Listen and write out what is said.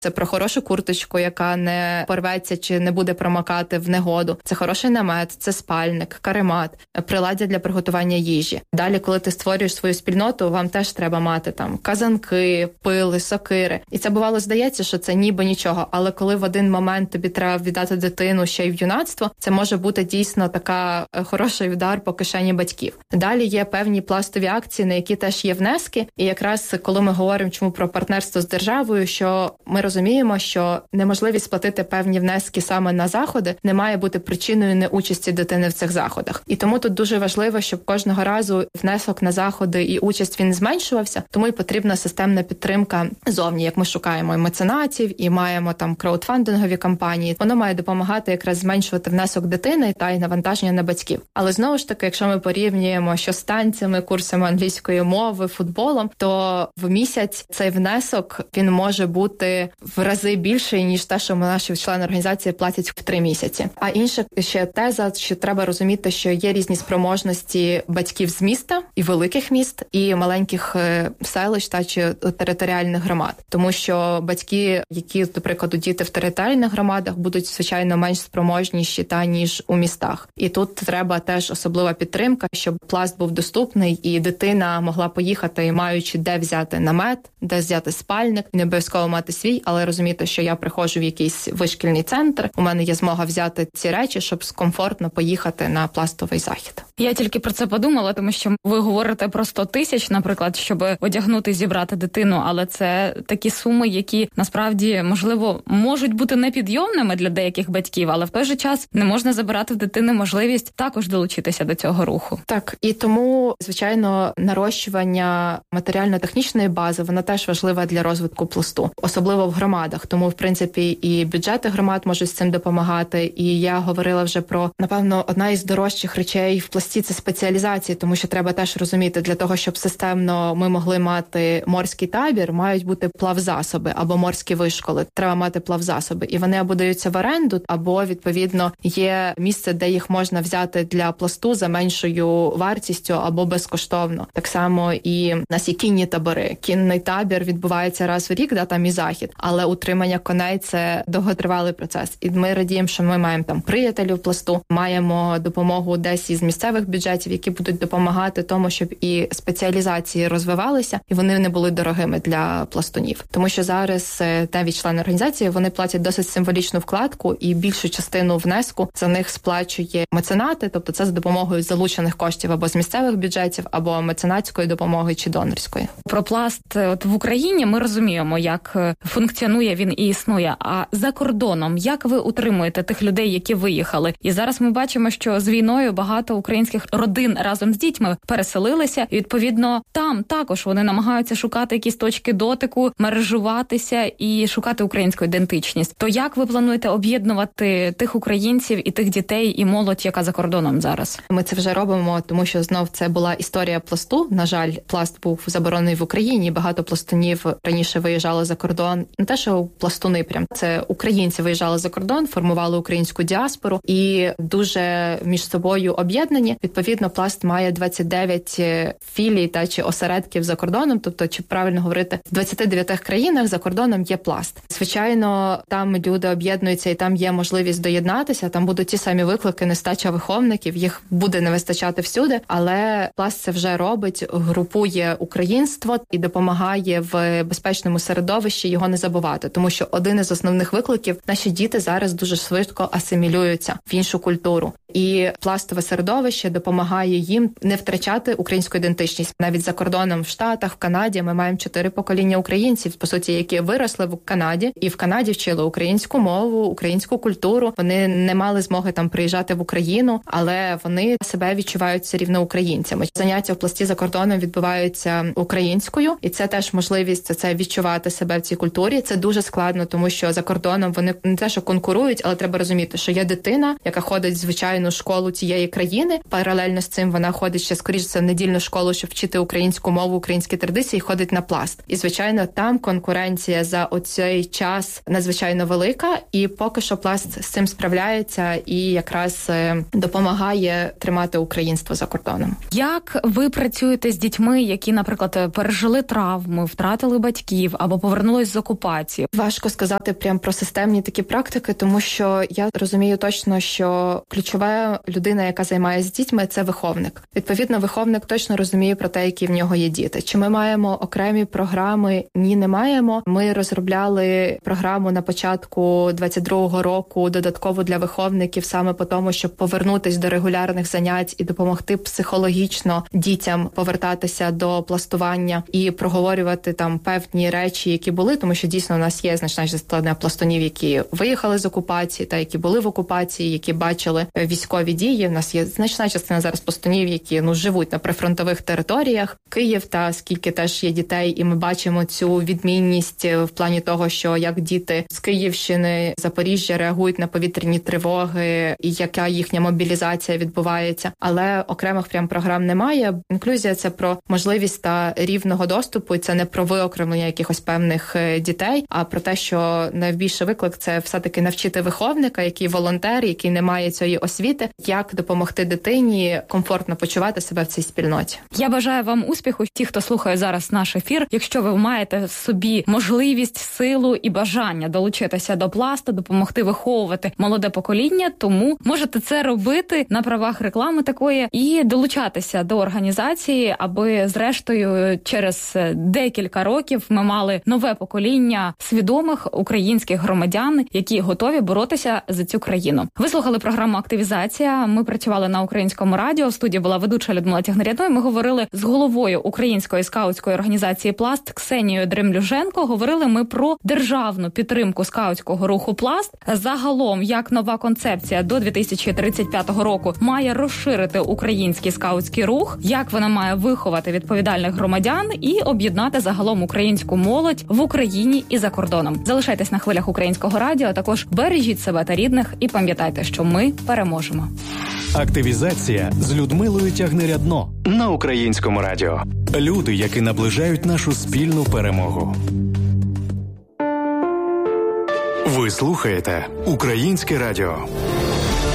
Це про хорошу курточку, яка не порветься чи не буде промокати в негоду. Це хороший намет, це спальник, каремат, приладдя для приготування їжі. Далі, коли ти створюєш свою спільноту, вам теж треба мати там казанки, пили, сокири. І це бувало здається, що це ніби нічого, але коли в один момент тобі треба віддати дитину ще й в юнацтво, це може бути дійсно така хороший удар по кишені батьків. Далі є певні пластові акції, на які теж є внески. І якраз коли ми говоримо чому про партнерство з державою, що ми розуміємо, що неможливість сплатити певні внески саме на заходи не має бути причиною неучасті дитини в цих заходах. І тому тут дуже важливо, щоб кожного разу внесок на заходи і участь він зменшувався, тому і потрібна системна підтримка зовні, як ми шукаємо і меценатів, і маємо там краудфандингові кампанії. Воно має допомагати якраз зменшувати внесок дитини та й навантаження на батьків. Але знову ж таки, якщо ми порівнюємо, що з танцями, курсами англійської мови, футболом, то в місяць цей внесок, він може бути в рази більший, ніж те, що наші члени організації платять в 3 місяці. А інша ще теза, що треба розуміти, що є різні спроможності батьків з міста і великих міст, і маленьких селищ та чи територіальних громад. Тому що батьки, які, до прикладу, діти в територіальних громадах, будуть, звичайно, менш спроможніші, ніж у містах. І тут треба теж особлива підтримка, щоб пласт був доступний, і дитина могла поїхати, маючи де взяти намет, де взяти спальник, не обов'язково мати свій, але розуміти, що я приходжу в якийсь вишкільний центр, у мене є змога взяти ці речі, щоб комфортно поїхати на пластовий захід. Я тільки про це подумала, тому що ви говорите про 100 тисяч, наприклад, щоб одягнути, зібрати дитину, але це такі суми, які насправді, можливо, можуть бути непідйомними для деяких батьків, але в той же час не можна забирати в дитини можливість також долучитися до цього руху. Так, і тому, звичайно, нарощування матеріально-технічної бази, вона теж важлива для розвитку пласту, особливо в громадах. Тому, в принципі, і бюджети громад можуть з цим допомагати. І я говорила вже про, напевно, одна із дорожчих речей в пласті – це спеціалізації, тому що треба теж розуміти, для того, щоб системно ми могли мати морський табір, мають бути плавзасоби або морські вишколи. Треба мати плавзасоби. І вони або даються в оренду, або, відповідно, є місце, де їх можна взяти для пласту за меншою вартістю або безкоштовно. Так само і в нас є кінні табори. Кінний табір відбувається раз в рік, там і захід, але утримання коней – це довготривалий процес. І ми радіємо, що ми маємо там приятелів пласту, маємо допомогу десь із місцевих бюджетів, які будуть допомагати тому, щоб і спеціалізації розвивалися, і вони не були дорогими для пластунів. Тому що зараз навіть члени організації, вони платять досить символічну вкладку, і більшу частину внеску за них сплачує меценати, тобто це за допомогою залучених коштів або з місцевих бюджетів, або меценатської допомоги чи донорської. Про пласт в Україні ми розуміємо, як функціонує він і існує, а за кордоном як ви утримуєте тих людей, які виїхали? І зараз ми бачимо, що з війною багато українських родин разом з дітьми переселилися, і відповідно там також вони намагаються шукати якісь точки дотику, мережуватися і шукати українську ідентичність. То як ви плануєте об'єднувати тих українців і тих дітей і молодь, яка за кордоном зараз? Ми це вже робимо, тому що знов це була історія пласту. На жаль, пласт був заборонений в Україні. Багато пластунів раніше виїжджали за кордон. Не те, що пластуни прям. Це українці виїжджали за кордон, формували українську діаспору і дуже між собою об'єднані. Відповідно, пласт має 29 філій чи осередків за кордоном, тобто, чи правильно говорити, в 29 країнах за кордоном є пласт. Звичайно, там люди об'єднуються і там є можливість доєднатися, там будуть ті самі виклики, нестача виховників, їх буде не вистачати всюди, але пласт це вже робить, групує українство і допомагає в безпечному середовищі його не забувати, тому що один із основних викликів – наші діти зараз дуже швидко асимілюються в іншу культуру. І пластове середовище допомагає їм не втрачати українську ідентичність. Навіть за кордоном в Штатах, в Канаді ми маємо 4 покоління українців, по суті, які виросли в Канаді, і в Канаді вчили українську мову, українську культуру. Вони не мали змоги там приїжджати в Україну, але вони себе відчувають все рівно українцями. Заняття в пласті за кордоном відбуваються українською, і це теж можливість це відчувати себе в цій культурі. Це дуже складно, тому що за кордоном вони не те, що конкурують, але треба розуміти, що є дитина, яка ходить в звичайну школу тієї країни. Паралельно з цим вона ходить ще, скоріше, в недільну школу, щоб вчити українську мову, українські традиції, і ходить на пласт. І, звичайно, там конкуренція за оцей час надзвичайно велика, і поки що пласт з цим справляється і якраз допомагає тримати українство за кордоном. Як ви працюєте з дітьми, які, наприклад, пережили травми, втратили батьків або повернулись з окупації? окупації? Важко сказати прям про системні такі практики, тому що я розумію точно, що ключова людина, яка займається з дітьми, це виховник. Відповідно, виховник точно розуміє про те, які в нього є діти. Чи ми маємо окремі програми? Ні, не маємо. Ми розробляли програму на початку 22-го року додатково для виховників саме по тому, щоб повернутися до регулярних занять і допомогти психологічно дітям повертатися до пластування і проговорювати там певні речі, які були, тому що дійсно у нас є значна частина пластунів, які виїхали з окупації та які були в окупації, які бачили військові дії. У нас є значна частина зараз пластунів, які живуть на прифронтових територіях. Київ, та скільки теж є дітей, і ми бачимо цю відмінність в плані того, що як діти з Київщини, Запоріжжя реагують на повітряні тривоги і яка їхня мобілізація відбувається. Але окремих прям програм немає. Інклюзія – це про можливість та рівного доступу, і це не про виокремлення якихось певних дітей, а про те, що найбільший виклик – це все-таки навчити виховника, який волонтер, який не має цієї освіти, як допомогти дитині комфортно почувати себе в цій спільноті. Я бажаю вам успіху, ті, хто слухає зараз наш ефір. Якщо ви маєте в собі можливість, силу і бажання долучитися до пласту, допомогти виховувати молоде покоління, тому можете це робити на правах реклами такої і долучатися до організації, аби зрештою через декілька років ми мали нове покоління свідомих українських громадян, які готові боротися за цю країну. Ви слухали програму «Активізація». Ми працювали на Українському радіо. В студії була ведуча Людмила Тягнарядной. Ми говорили з головою Української скаутської організації «Пласт» Ксенією Дремлюженко. Говорили ми про державну підтримку скаутського руху «Пласт». Загалом, як нова концепція до 2035 року має розширити український скаутський рух, як вона має виховати відповідальних громадян і об'єднати загалом українську молодь в Україні і за кордоном. Залишайтесь на хвилях Українського радіо, а також бережіть себе та рідних і пам'ятайте, що ми переможемо. Активізація з Людмилою Тягнарядно на Українському радіо. Люди, які наближають нашу спільну перемогу. Ви слухаєте Українське радіо.